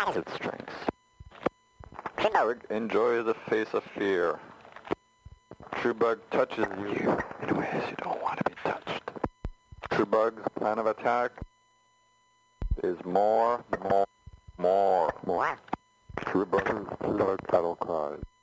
its strengths. Enjoy the face of fear. True-Bug touches you in ways you don't want to be touched. True-Bug's plan of attack is more. True-Bug's battle cry.